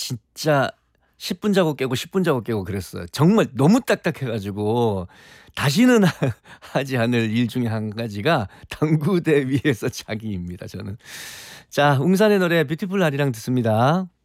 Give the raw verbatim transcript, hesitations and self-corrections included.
진짜 십 분 자고 깨고 십 분 자고 깨고 그랬어요. 정말 너무 딱딱해 가지고 다시는 하지 않을 일 중에 한 가지가 당구대 위에서 자기입니다 저는. 자 웅산의 노래 뷰티풀 아리랑 듣습니다.